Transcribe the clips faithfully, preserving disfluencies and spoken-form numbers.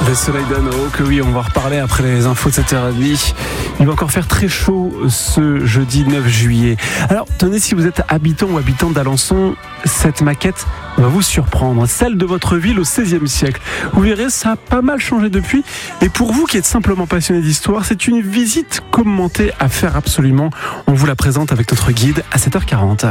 Le soleil donne, oh que oui, on va reparler après les infos de sept heures trente. Il va encore faire très chaud ce jeudi neuf juillet. Alors, tenez, si vous êtes habitant ou habitante d'Alençon, cette maquette va vous surprendre. Celle de votre ville au seizième siècle. Vous verrez, ça a pas mal changé depuis. Et pour vous qui êtes simplement passionné d'histoire, c'est une visite commentée à faire absolument. On vous la présente avec notre guide à sept heures quarante.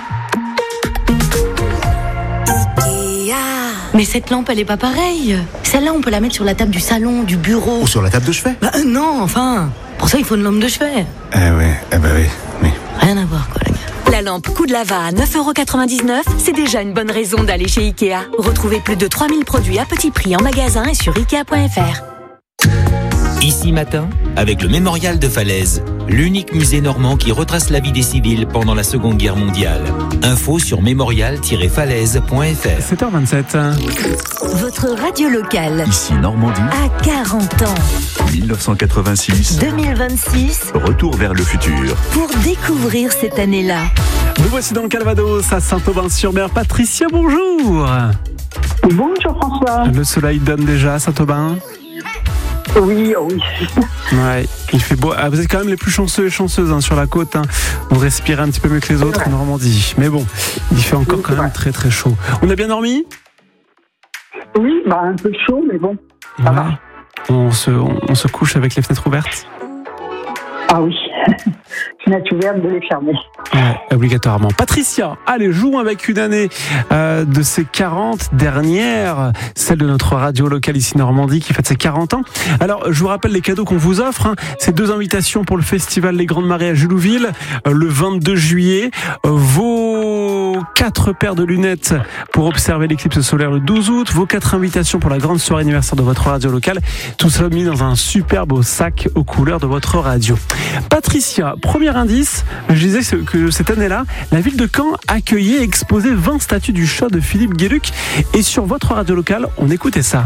Mais cette lampe, elle est pas pareille. Celle-là, on peut la mettre sur la table du salon, du bureau. Ou sur la table de chevet. Bah euh, non, enfin. Pour ça, il faut une lampe de chevet. Eh ouais, eh ben oui, oui. Rien à voir, quoi, la gars. La lampe Coup de Lava à neuf euros quatre-vingt-dix-neuf, c'est déjà une bonne raison d'aller chez Ikea. Retrouvez plus de trois mille produits à petit prix en magasin et sur ikea point f r. Ici Matin, avec le Mémorial de Falaise, l'unique musée normand qui retrace la vie des civils pendant la Seconde Guerre mondiale. Info sur mémorial tiret falaise point f r. sept heures vingt-sept. Votre radio locale. Ici Normandie. À quarante ans. dix-neuf cent quatre-vingt-six. deux mille vingt-six. Retour vers le futur. Pour découvrir cette année-là. Nous voici dans le Calvados, à Saint-Aubin-sur-Mer. Patricia, bonjour. Bonjour François. Le soleil donne déjà à Saint-Aubin. Oui, oh oui. Ouais, il fait beau. Ah, vous êtes quand même les plus chanceux et chanceuses hein, sur la côte. Hein. Vous respirez un petit peu mieux que les autres en Normandie. Mais bon, il fait encore oui, quand même vrai. très très chaud. On a bien dormi ? Oui, bah un peu chaud, mais bon, ça ouais. va. On se, on, on se couche avec les fenêtres ouvertes ? Ah oui, fenêtre ouverte, de les fermer. Ouais, obligatoirement. Patricia, allez, jouons avec une année euh, de ses quarante dernières, celle de notre radio locale ici Normandie qui fête ses quarante ans. Alors, je vous rappelle les cadeaux qu'on vous offre. Hein. C'est deux invitations pour le festival Les Grandes Marées à Julouville euh, le vingt-deux juillet. Euh, vos quatre paires de lunettes pour observer l'éclipse solaire le douze août. Vos quatre invitations pour la grande soirée anniversaire de votre radio locale. Tout cela mis dans un superbe sac aux couleurs de votre radio. Patricia, premier indice, je disais que cette année-là, la ville de Caen accueillait et exposait vingt statues du chat de Philippe Guéluc. Et sur votre radio locale, on écoutait ça.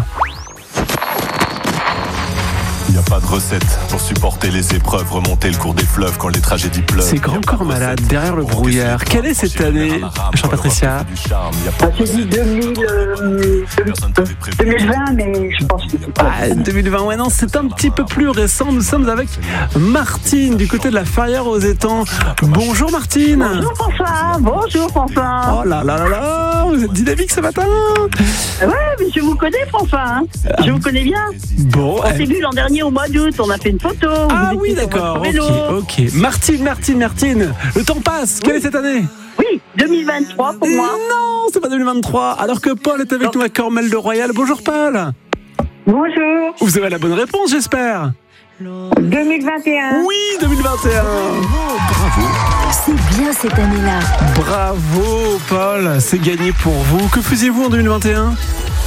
Il n'y a pas de recette pour supporter les épreuves, remonter le cours des fleuves quand les tragédies pleuvent. C'est Grand Corps Malade, derrière le brouillard. Quelle est cette année, chère Patricia ? Ah, j'ai dit deux mille, euh, deux mille vingt, mais je pense que c'est pas. Ah, deux mille vingt, ouais, non, c'est un petit peu plus récent. Nous sommes avec Martine, du côté de la Ferrière aux Étangs. Bonjour Martine. Bonjour François, bonjour François. Oh là là là là, vous êtes dynamique ce matin. Ouais, mais je vous connais François, hein. Je vous connais bien. Bon. On s'est vu l'an dernier au mois d'août, on a fait une photo. Ah oui, d'accord, ok, ok. Martine, Martine, Martine, le temps passe. Quelle oui. est cette année ? Oui, deux mille vingt-trois pour moi. Non, c'est pas deux mille vingt-trois. Alors que Paul est avec non. nous à Cormel-le-Royal. Bonjour Paul. Bonjour. Vous avez la bonne réponse, j'espère. deux mille vingt et un. Oui, deux mille vingt et un. Oh, bravo. C'est bien cette année-là. Bravo Paul, c'est gagné pour vous. Que faisiez-vous en deux mille vingt et un ?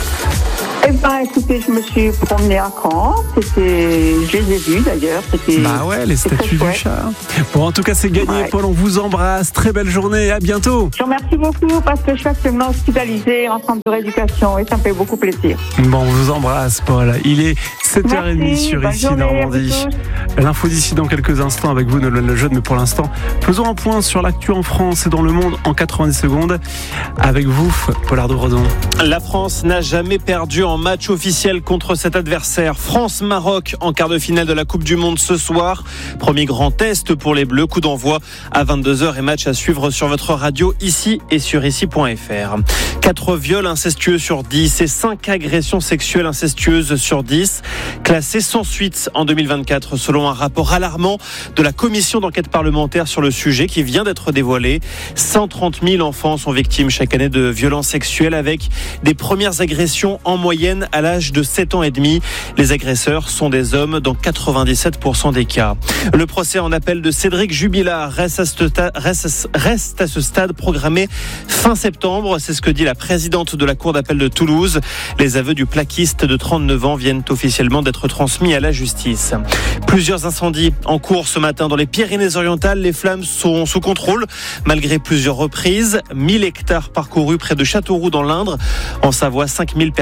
Eh ben, écoutez, je me suis promenée à Caen. C'était, je les ai vus d'ailleurs. C'était. Bah ouais, les statues du chat. Bon, en tout cas, c'est gagné, ouais. Paul. On vous embrasse. Très belle journée. À bientôt. Je vous remercie beaucoup parce que je suis actuellement hospitalisée en centre de rééducation et ça me fait beaucoup plaisir. Bon, on vous embrasse, Paul. Il est sept heures trente Merci, sur Ici journée, Normandie. L'info d'ici dans quelques instants avec vous, Nolwenn Lejeune. Mais pour l'instant, faisons un point sur l'actu en France et dans le monde en quatre-vingt-dix secondes. Avec vous, Paul Ardo-Redon. La France n'a jamais perdu en match officiel contre cet adversaire. France-Maroc en quart de finale de la Coupe du Monde ce soir. Premier grand test pour les Bleus. Coup d'envoi à vingt-deux heures et match à suivre sur votre radio ici et sur ici point f r. quatre viols incestueux sur dix et cinq agressions sexuelles incestueuses sur dix. Classés sans suite en deux mille vingt-quatre selon un rapport alarmant de la commission d'enquête parlementaire sur le sujet qui vient d'être dévoilé. cent trente mille enfants sont victimes chaque année de violences sexuelles avec des premières agressions en moyenne à l'âge de sept ans et demi. Les agresseurs sont des hommes dans quatre-vingt-dix-sept pour cent des cas. Le procès en appel de Cédric Jubilard reste à ce stade, reste, reste à ce stade programmé fin septembre. C'est ce que dit la présidente de la Cour d'appel de Toulouse. Les aveux du plaquiste de trente-neuf ans viennent officiellement d'être transmis à la justice. Plusieurs incendies en cours ce matin dans les Pyrénées-Orientales. Les flammes sont sous contrôle malgré plusieurs reprises. mille hectares parcourus près de Châteauroux dans l'Indre. En Savoie, cinq mille personnes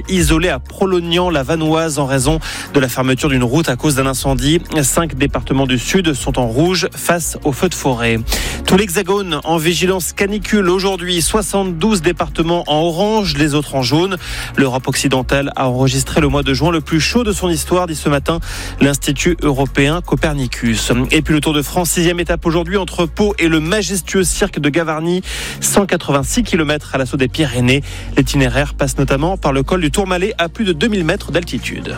isolé à Prolognan-la-Vanoise en raison de la fermeture d'une route à cause d'un incendie. Cinq départements du Sud sont en rouge face aux feux de forêt. Tout l'Hexagone en vigilance canicule aujourd'hui. soixante-douze départements en orange, les autres en jaune. L'Europe occidentale a enregistré le mois de juin le plus chaud de son histoire, dit ce matin l'Institut européen Copernicus. Et puis le Tour de France, sixième étape aujourd'hui entre Pau et le majestueux cirque de Gavarnie. cent quatre-vingt-six kilomètres à l'assaut des Pyrénées. L'itinéraire passe notamment par le col du Tourmalet à plus de deux mille mètres d'altitude.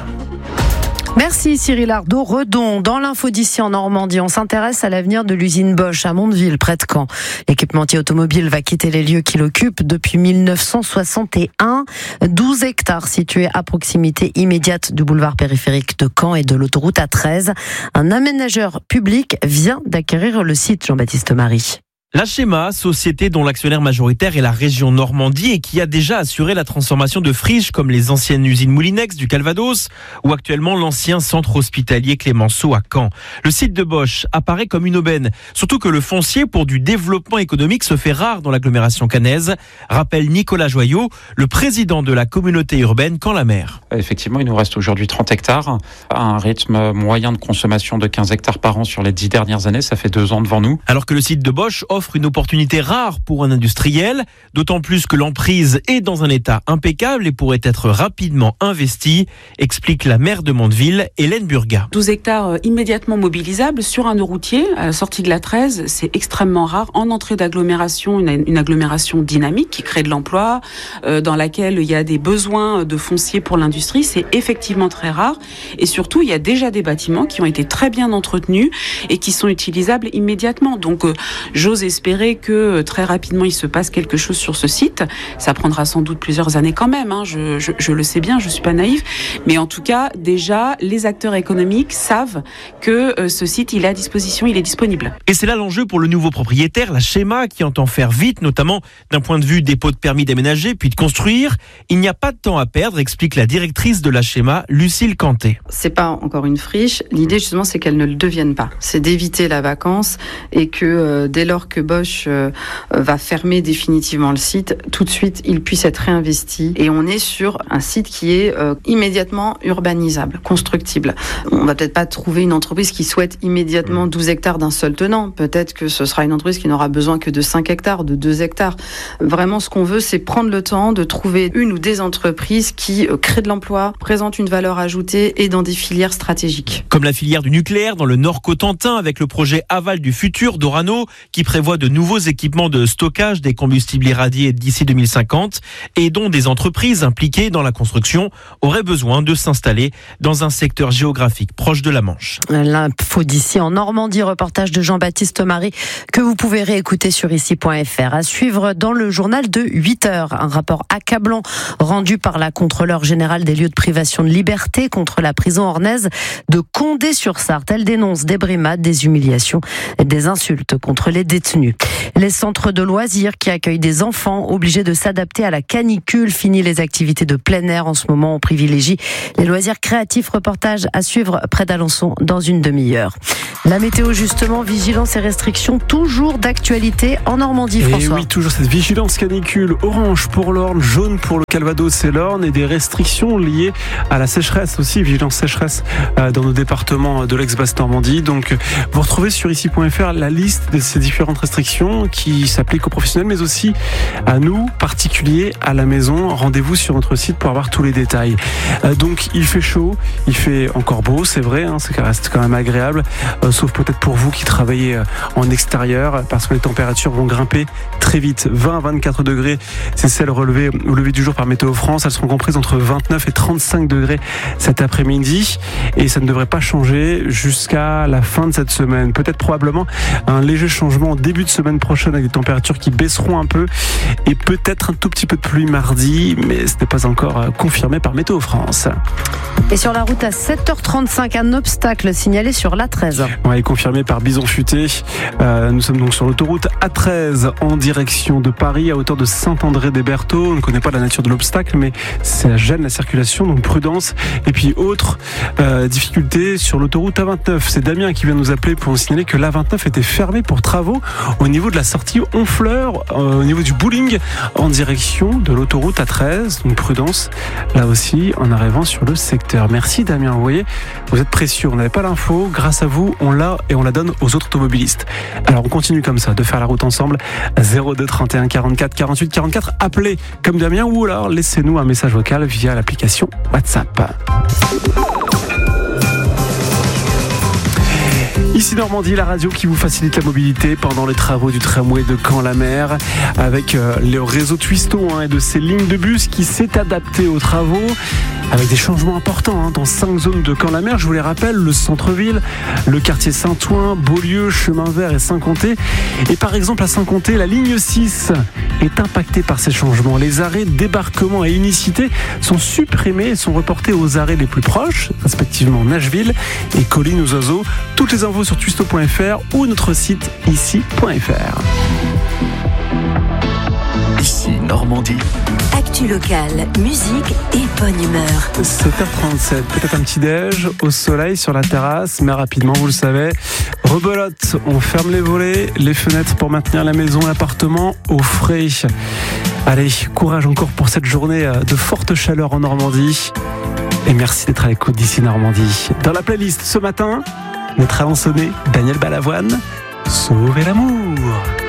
Merci Cyril Ardo. Redon, dans l'info d'ici en Normandie, on s'intéresse à l'avenir de l'usine Bosch à Mondeville, près de Caen. L'équipementier automobile va quitter les lieux qu'il occupe depuis mille neuf cent soixante et un. douze hectares situés à proximité immédiate du boulevard périphérique de Caen et de l'autoroute A treize. Un aménageur public vient d'acquérir le site, Jean-Baptiste Marie. La Schéma, société dont l'actionnaire majoritaire est la région Normandie et qui a déjà assuré la transformation de friches comme les anciennes usines Moulinex du Calvados ou actuellement l'ancien centre hospitalier Clémenceau à Caen. Le site de Bosch apparaît comme une aubaine, surtout que le foncier pour du développement économique se fait rare dans l'agglomération caennaise, rappelle Nicolas Joyot, le président de la communauté urbaine Caen-la-Mer. Effectivement, il nous reste aujourd'hui trente hectares, à un rythme moyen de consommation de quinze hectares par an sur les dix dernières années, ça fait deux ans devant nous. Alors que le site de Bosch offre offre une opportunité rare pour un industriel, d'autant plus que l'emprise est dans un état impeccable et pourrait être rapidement investie, explique la maire de Mondeville, Hélène Burga. douze hectares immédiatement mobilisables sur un nœud routier à la sortie de l'A treize, c'est extrêmement rare. En entrée d'agglomération, une, une agglomération dynamique qui crée de l'emploi, euh, dans laquelle il y a des besoins de foncier pour l'industrie, c'est effectivement très rare. Et surtout, il y a déjà des bâtiments qui ont été très bien entretenus et qui sont utilisables immédiatement. Donc, euh, j'ose espérer que très rapidement il se passe quelque chose sur ce site. Ça prendra sans doute plusieurs années quand même, hein. je, je, je le sais bien, je suis pas naïve, mais en tout cas déjà les acteurs économiques savent que euh, ce site il est à disposition, il est disponible. Et c'est là l'enjeu pour le nouveau propriétaire, la Schéma, qui entend faire vite, notamment d'un point de vue dépôt de permis d'aménager puis de construire. Il n'y a pas de temps à perdre, explique la directrice de la Schéma, Lucille Canté. C'est pas encore une friche, l'idée justement c'est qu'elle ne le devienne pas, c'est d'éviter la vacance et que euh, dès lors que Bosch euh, va fermer définitivement le site, tout de suite il puisse être réinvesti et on est sur un site qui est euh, immédiatement urbanisable, constructible. On va peut-être pas trouver une entreprise qui souhaite immédiatement douze hectares d'un seul tenant, peut-être que ce sera une entreprise qui n'aura besoin que de cinq hectares, de deux hectares. Vraiment ce qu'on veut c'est prendre le temps de trouver une ou des entreprises qui euh, créent de l'emploi, présentent une valeur ajoutée et dans des filières stratégiques. Comme la filière du nucléaire dans le Nord Cotentin avec le projet Aval du futur d'Orano qui prévoit de nouveaux équipements de stockage des combustibles irradiés d'ici deux mille cinquante et dont des entreprises impliquées dans la construction auraient besoin de s'installer dans un secteur géographique proche de la Manche. L'info d'ici en Normandie, reportage de Jean-Baptiste Marie que vous pouvez réécouter sur ici point f r. À suivre dans le journal de huit heures, un rapport accablant rendu par la contrôleure générale des lieux de privation de liberté contre la prison ornaise de Condé-sur-Sarthe. Elle dénonce des brimades, des humiliations et des insultes contre les détenus. Les centres de loisirs qui accueillent des enfants obligés de s'adapter à la canicule. Fini les activités de plein air. En ce moment, on privilégie les loisirs créatifs. Reportage à suivre près d'Alençon dans une demi-heure. La météo, justement, vigilance et restrictions, toujours d'actualité en Normandie, François. Et oui, toujours cette vigilance canicule, orange pour l'Orne, jaune pour le Calvados et l'Orne, et des restrictions liées à la sécheresse aussi, vigilance sécheresse dans nos départements de l'ex-Basse Normandie. Donc, vous retrouvez sur ici point f r la liste de ces différentes restrictions qui s'appliquent aux professionnels, mais aussi à nous, particuliers, à la maison. Rendez-vous sur notre site pour avoir tous les détails. Donc, il fait chaud, il fait encore beau, c'est vrai, hein, ça reste quand même agréable, euh, sauf peut-être pour vous qui travaillez en extérieur, parce que les températures vont grimper très vite. vingt à vingt-quatre degrés, c'est celles relevées au lever du jour par Météo France. Elles seront comprises entre vingt-neuf et trente-cinq degrés cet après-midi, et ça ne devrait pas changer jusqu'à la fin de cette semaine. Peut-être probablement un léger changement en début de semaine prochaine avec des températures qui baisseront un peu, et peut-être un tout petit peu de pluie mardi, mais ce n'est pas encore confirmé par Météo France. Et sur la route à sept heures trente-cinq, un obstacle signalé sur l'A treize. Ouais, confirmé par Bison Futé. Euh, nous sommes donc sur l'autoroute A treize en direction de Paris, à hauteur de Saint-André-des-Bertaux. On ne connaît pas la nature de l'obstacle, mais ça gêne la circulation, donc prudence. Et puis autre euh, difficulté sur l'autoroute A vingt-neuf. C'est Damien qui vient nous appeler pour nous signaler que l'A vingt-neuf était fermée pour travaux au niveau de la sortie Honfleur, euh, au niveau du bowling, en direction de l'autoroute A treize. Donc prudence, là aussi, en arrivant sur le secteur. Merci Damien, vous voyez, vous êtes précieux, on n'avait pas l'info, grâce à vous, on l'a et on la donne aux autres automobilistes. Alors on continue comme ça, de faire la route ensemble, zéro deux trente et un quarante-quatre quarante-huit quarante-quatre, appelez comme Damien ou alors laissez-nous un message vocal via l'application WhatsApp. Ici Normandie, la radio qui vous facilite la mobilité pendant les travaux du tramway de Caen-la-Mer, avec euh, le réseau Twisto hein, et de ces lignes de bus qui s'est adapté aux travaux, avec des changements importants hein, dans cinq zones de Caen-la-Mer. Je vous les rappelle, le centre-ville, le quartier Saint-Ouen, Beaulieu, Chemin Vert et Saint-Comté. Et par exemple à Saint-Comté, la ligne six est impactée par ces changements. Les arrêts débarquement et unicité sont supprimés et sont reportés aux arrêts les plus proches, respectivement Nashville et Collines aux Oiseaux. Toutes les infos sur twisto point f r ou notre site ici point f r. Ici Normandie. Actu locale, musique et bonne humeur. sept heures trente-sept, peut-être un petit déj au soleil sur la terrasse, mais rapidement, vous le savez, rebelote, on ferme les volets, les fenêtres pour maintenir la maison, l'appartement au frais. Allez, courage encore pour cette journée de forte chaleur en Normandie. Et merci d'être à l'écoute d'ici Normandie. Dans la playlist ce matin, notre avancé Daniel Balavoine, Sauvez l'amour.